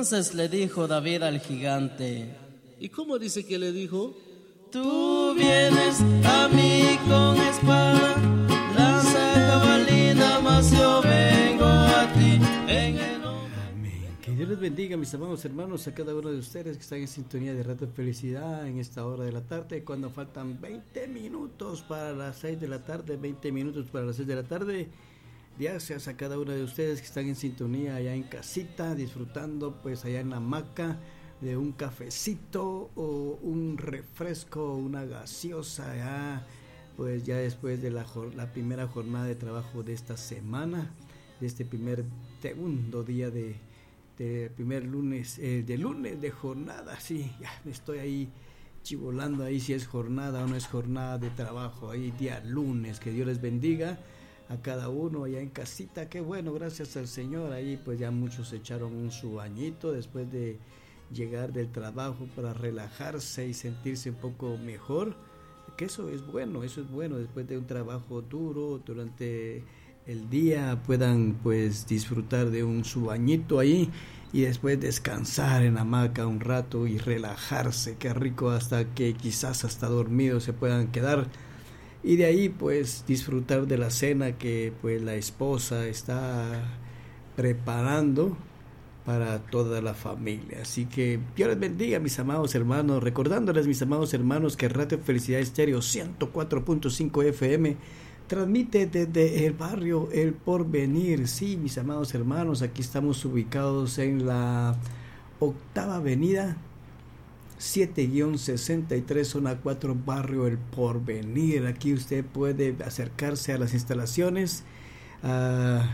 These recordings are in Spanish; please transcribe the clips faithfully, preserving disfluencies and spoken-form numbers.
Entonces le dijo David al gigante. ¿Y cómo dice que le dijo? Tú vienes a mí con espada, lanza, jabalina, mas yo vengo a ti en el nombre. Amén. Que Dios les bendiga, mis amados hermanos, a cada uno de ustedes que están en sintonía de Radio Felicidad en esta hora de la tarde, cuando faltan veinte minutos para las seis de la tarde, veinte minutos para las seis de la tarde. Gracias a cada uno de ustedes que están en sintonía allá en casita, disfrutando pues allá en la hamaca de un cafecito o un refresco, una gaseosa, ya, pues ya después de la, la primera jornada de trabajo de esta semana, de este primer, segundo día de, de primer lunes, eh, de lunes de jornada, sí, ya me estoy ahí chivolando ahí si es jornada o no es jornada de trabajo, ahí día lunes, que Dios les bendiga a cada uno allá en casita, qué bueno, gracias al Señor, ahí pues ya muchos echaron un su bañito después de llegar del trabajo para relajarse y sentirse un poco mejor, que eso es bueno, eso es bueno, después de un trabajo duro durante el día puedan pues disfrutar de un su bañito ahí y después descansar en la hamaca un rato y relajarse, qué rico, hasta que quizás hasta dormidos se puedan quedar. Y de ahí pues disfrutar de la cena que pues la esposa está preparando para toda la familia. Así que Dios les bendiga, mis amados hermanos, recordándoles, mis amados hermanos, que Radio Felicidad Estéreo ciento cuatro punto cinco F M transmite desde el barrio El Porvenir. Sí, mis amados hermanos, aquí estamos ubicados en la octava avenida siete sesenta y tres, zona cuatro, barrio El Porvenir. Aquí usted puede acercarse a las instalaciones, a,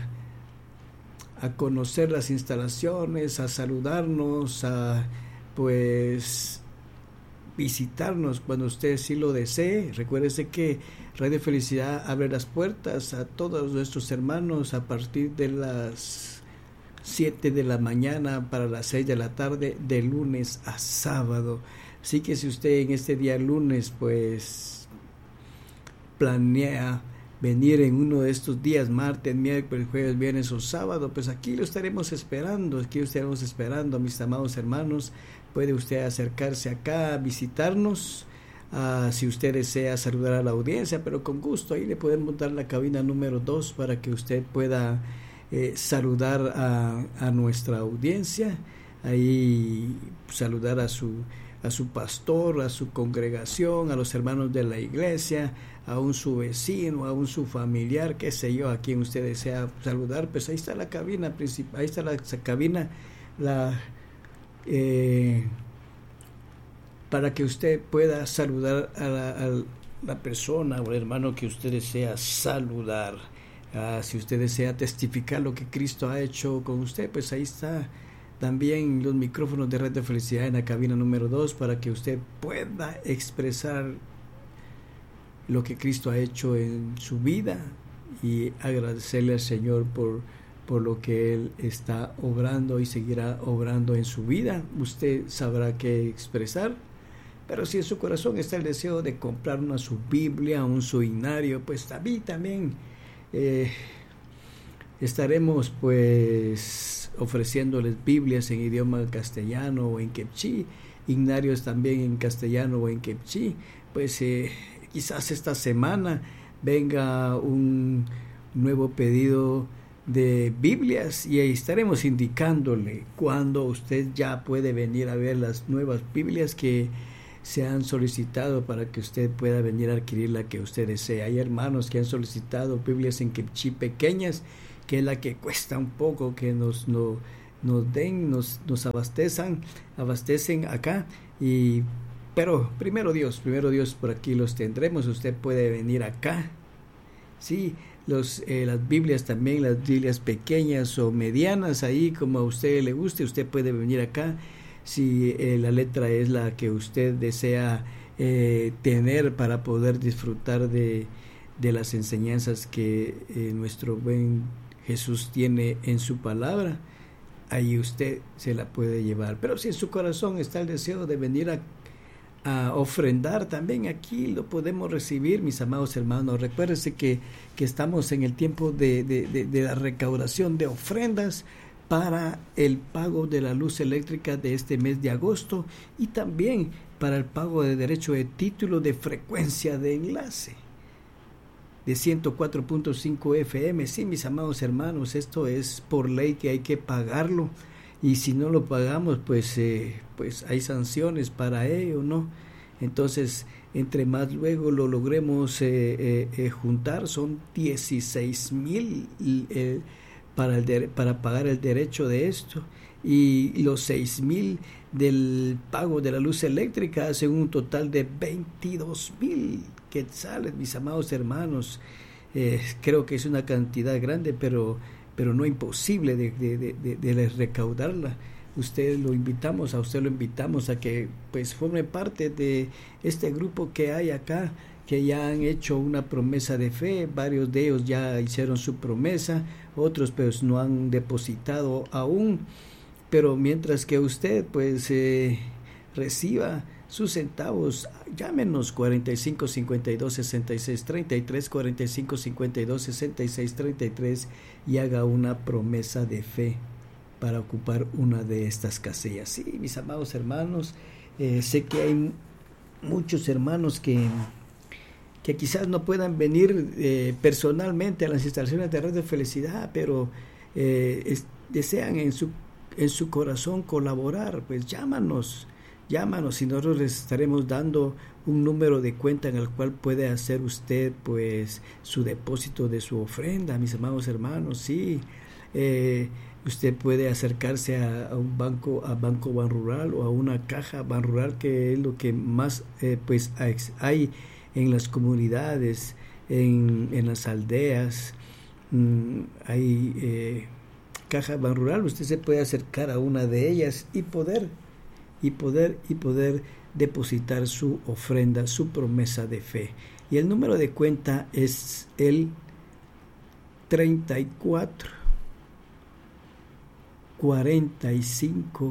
a conocer las instalaciones, a saludarnos, a pues visitarnos cuando usted sí lo desee. Recuérdese que Radio Felicidad abre las puertas a todos nuestros hermanos a partir de las siete de la mañana para las seis de la tarde, de lunes a sábado. Así que si usted en este día lunes pues planea venir en uno de estos días, martes, miércoles, jueves, viernes o sábado, pues aquí lo estaremos esperando, aquí lo estaremos esperando, mis amados hermanos. Puede usted acercarse acá a visitarnos, uh, si usted desea saludar a la audiencia, pero con gusto, ahí le podemos dar la cabina número dos para que usted pueda Eh, saludar a, a nuestra audiencia, ahí saludar a su a su pastor, a su congregación, a los hermanos de la iglesia, a un su vecino, a un su familiar, qué sé yo, a quien usted desea saludar. Pues ahí está la cabina principal, ahí está la, la cabina la eh, para que usted pueda saludar a la, a la persona o el hermano que usted desea saludar. Uh, si usted desea testificar lo que Cristo ha hecho con usted, pues ahí está también los micrófonos de Radio Felicidad en la cabina número dos para que usted pueda expresar lo que Cristo ha hecho en su vida y agradecerle al Señor por, por lo que Él está obrando y seguirá obrando en su vida. Usted sabrá qué expresar, pero si en su corazón está el deseo de comprar una su Biblia, un su himnario, pues a mí también Eh, estaremos pues ofreciéndoles Biblias en idioma castellano o en quechí, himnarios también en castellano o en quechí. Pues eh, quizás esta semana venga un nuevo pedido de Biblias y ahí estaremos indicándole cuándo usted ya puede venir a ver las nuevas Biblias que se han solicitado para que usted pueda venir a adquirir la que usted desea. Hay hermanos que han solicitado Biblias en quechí pequeñas, que es la que cuesta un poco que nos, no, nos den, nos, nos abastezan, abastecen acá. Y, pero primero Dios, primero Dios, por aquí los tendremos. Usted puede venir acá. Sí, los, eh, las Biblias también, las Biblias pequeñas o medianas, ahí como a usted le guste, usted puede venir acá. Si eh, la letra es la que usted desea eh, tener para poder disfrutar de, de las enseñanzas que eh, nuestro buen Jesús tiene en su palabra, ahí usted se la puede llevar. Pero si en su corazón está el deseo de venir a, a ofrendar, también aquí lo podemos recibir, mis amados hermanos. Recuérdense que, que estamos en el tiempo de, de, de, de la recaudación de ofrendas para el pago de la luz eléctrica de este mes de agosto y también para el pago de derecho de título de frecuencia de enlace de ciento cuatro punto cinco F M. Sí, mis amados hermanos, esto es por ley que hay que pagarlo, y si no lo pagamos, pues, eh, pues hay sanciones para ello, ¿no? Entonces, entre más luego lo logremos eh, eh, eh, juntar, son dieciséis mil eh, para, el de, para pagar el derecho de esto, y los seis mil del pago de la luz eléctrica hacen un total de veintidós mil quetzales, mis amados hermanos. Eh, creo que es una cantidad grande, pero, pero no imposible de, de, de, de, de recaudarla. Usted lo invitamos, a usted lo invitamos a que pues forme parte de este grupo que hay acá, que ya han hecho una promesa de fe. Varios de ellos ya hicieron su promesa, otros pues no han depositado aún, pero mientras que usted pues eh, reciba sus centavos, llámenos cuarenta y cinco cincuenta y dos sesenta y seis treinta y tres, cuarenta y cinco cincuenta y dos sesenta y seis treinta y tres, y haga una promesa de fe para ocupar una de estas casillas. Sí, mis amados hermanos, eh, sé que hay muchos hermanos que, que quizás no puedan venir eh, personalmente a las instalaciones de Radio Felicidad, pero eh, es, desean en su, en su corazón colaborar. Pues llámanos, llámanos y nosotros les estaremos dando un número de cuenta en el cual puede hacer usted pues su depósito de su ofrenda, mis amados hermanos. Sí, eh, usted puede acercarse a, a un banco, a Banco Banrural o a una caja Banrural, que es lo que más eh, pues hay en las comunidades, en, en las aldeas. Mm, hay eh, caja Banrural, usted se puede acercar a una de ellas y poder y poder y poder depositar su ofrenda, su promesa de fe. Y el número de cuenta es el treinta y cuatro cuarenta y cinco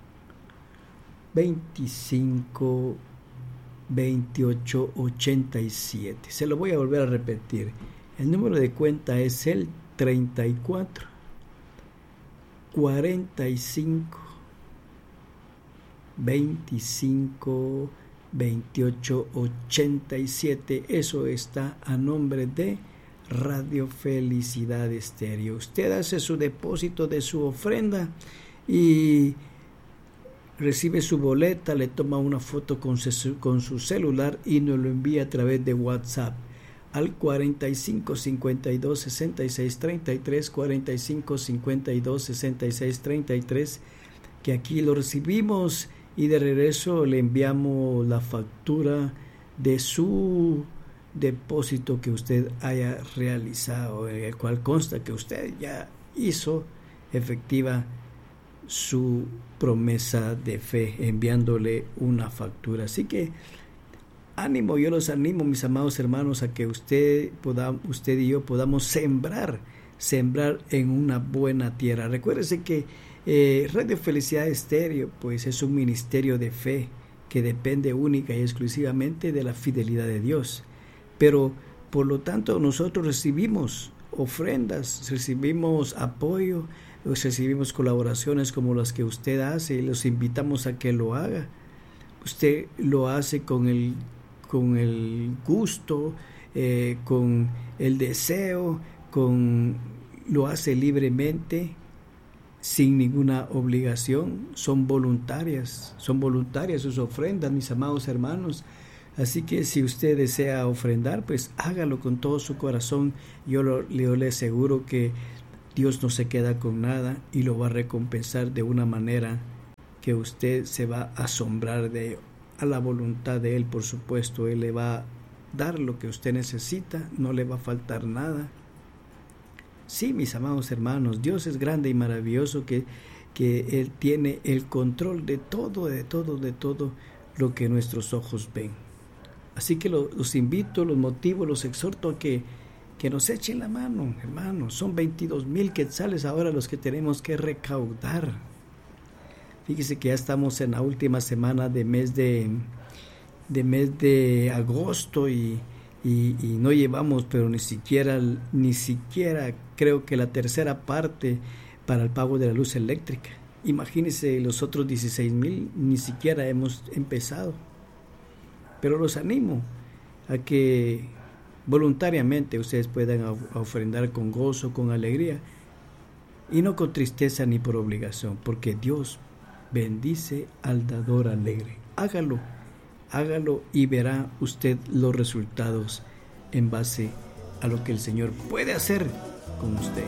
veinticinco veintiocho ochenta y siete. Se lo voy a volver a repetir. El número de cuenta es el treinta y cuatro cuarenta y cinco veinticinco veintiocho ochenta y siete. Eso está a nombre de Radio Felicidad Estéreo. Usted hace su depósito de su ofrenda y recibe su boleta, le toma una foto con su, con su celular y nos lo envía a través de WhatsApp al cuarenta y cinco cincuenta y dos sesenta y seis treinta y tres, cuarenta y cinco cincuenta y dos sesenta y seis treinta y tres, que aquí lo recibimos y de regreso le enviamos la factura de su depósito que usted haya realizado, en el cual consta que usted ya hizo efectiva su promesa de fe enviándole una factura. Así que ánimo, yo los animo, mis amados hermanos, a que usted poda, usted y yo podamos sembrar sembrar en una buena tierra. Recuérdese que eh, Radio Felicidad Estéreo pues es un ministerio de fe que depende única y exclusivamente de la fidelidad de Dios. Pero por lo tanto nosotros recibimos ofrendas, recibimos apoyo, recibimos colaboraciones como las que usted hace, y los invitamos a que lo haga. Usted lo hace con el, con el gusto, eh, con el deseo, con, lo hace libremente, sin ninguna obligación. Son voluntarias, son voluntarias sus ofrendas, mis amados hermanos. Así que si usted desea ofrendar, pues hágalo con todo su corazón. Yo, lo, yo le aseguro que Dios no se queda con nada y lo va a recompensar de una manera que usted se va a asombrar de ello. A la voluntad de Él, por supuesto, Él le va a dar lo que usted necesita, no le va a faltar nada. Sí, mis amados hermanos, Dios es grande y maravilloso, que, que Él tiene el control de todo, de todo, de todo lo que nuestros ojos ven. Así que lo, los invito, los motivo, los exhorto a que, que nos echen la mano, hermanos. Son veintidós mil quetzales ahora los que tenemos que recaudar. Fíjese que ya estamos en la última semana de mes de, de, mes de agosto y, y, y no llevamos, pero ni siquiera, ni siquiera creo que la tercera parte para el pago de la luz eléctrica. Imagínense, los otros dieciséis mil ni siquiera hemos empezado. Pero los animo a que voluntariamente ustedes puedan ofrendar con gozo, con alegría, y no con tristeza ni por obligación, porque Dios bendice al dador alegre. Hágalo, hágalo y verá usted los resultados en base a lo que el Señor puede hacer con usted.